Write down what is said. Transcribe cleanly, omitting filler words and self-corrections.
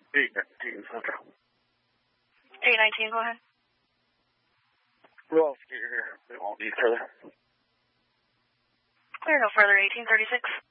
819, Center. 819, go ahead. Who else do you hear? They won't need further. Clear, no further, 1836.